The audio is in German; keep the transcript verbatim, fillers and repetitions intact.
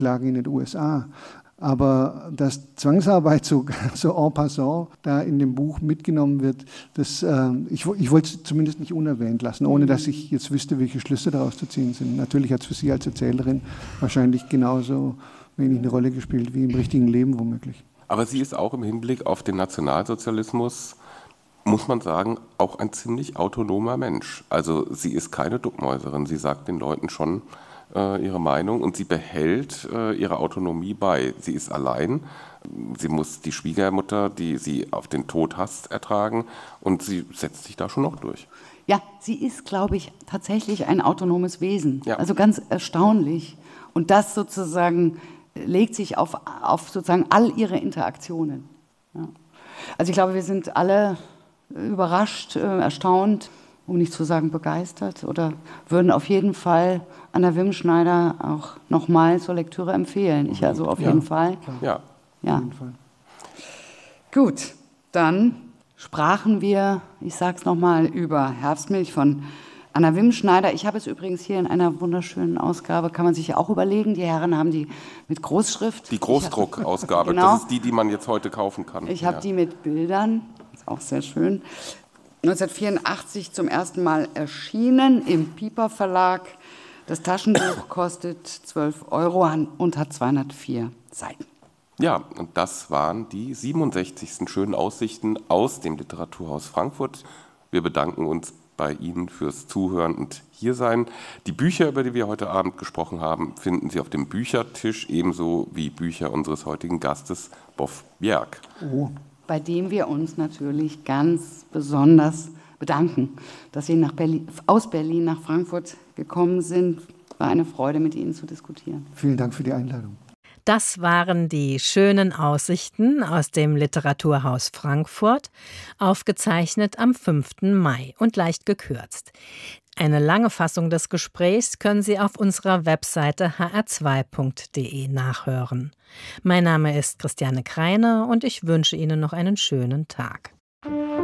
lagen in den U S A. Aber dass Zwangsarbeit so, so en passant da in dem Buch mitgenommen wird, das, äh, ich, ich wollte es zumindest nicht unerwähnt lassen, ohne dass ich jetzt wüsste, welche Schlüsse daraus zu ziehen sind. Natürlich hat es für Sie als Erzählerin wahrscheinlich genauso wenig eine Rolle gespielt wie im richtigen Leben womöglich. Aber sie ist auch im Hinblick auf den Nationalsozialismus, muss man sagen, auch ein ziemlich autonomer Mensch. Also sie ist keine Duckmäuserin, sie sagt den Leuten schon äh, ihre Meinung und sie behält äh, ihre Autonomie bei. Sie ist allein, sie muss die Schwiegermutter, die sie auf den Tod hasst, ertragen und sie setzt sich da schon noch durch. Ja, sie ist, glaube ich, tatsächlich ein autonomes Wesen. Ja. Also ganz erstaunlich. Und das sozusagen legt sich auf, auf sozusagen all ihre Interaktionen. Ja. Also ich glaube, wir sind alle überrascht, äh, erstaunt, um nicht zu sagen begeistert, oder würden auf jeden Fall Anna Wimschneider auch nochmal zur Lektüre empfehlen. Ich also auf Ja. jeden Fall. Ja. Ja. Auf jeden Fall. Gut, dann sprachen wir, ich sage es nochmal, über Herbstmilch von Anna Wimschneider. Ich habe es übrigens hier in einer wunderschönen Ausgabe, kann man sich ja auch überlegen. Die Herren haben die mit Großschrift. Die Großdruckausgabe, Genau. das ist die, die man jetzt heute kaufen kann. Ich habe Ja. die mit Bildern, ist auch sehr schön. neunzehnhundertvierundachtzig zum ersten Mal erschienen im Piper Verlag. Das Taschenbuch kostet zwölf Euro und hat zweihundertvier Seiten. Ja, und das waren die siebenundsechzigsten schönen Aussichten aus dem Literaturhaus Frankfurt. Wir bedanken uns bei Ihnen fürs Zuhören und Hiersein. Die Bücher, über die wir heute Abend gesprochen haben, finden Sie auf dem Büchertisch, ebenso wie Bücher unseres heutigen Gastes, Boff Bjerg. Oh. Bei dem wir uns natürlich ganz besonders bedanken, dass Sie nach Berlin, aus Berlin nach Frankfurt gekommen sind. War eine Freude, mit Ihnen zu diskutieren. Vielen Dank für die Einladung. Das waren die schönen Aussichten aus dem Literaturhaus Frankfurt, aufgezeichnet am fünften Mai und leicht gekürzt. Eine lange Fassung des Gesprächs können Sie auf unserer Webseite h r zwei punkt d e nachhören. Mein Name ist Christiane Kreiner und ich wünsche Ihnen noch einen schönen Tag.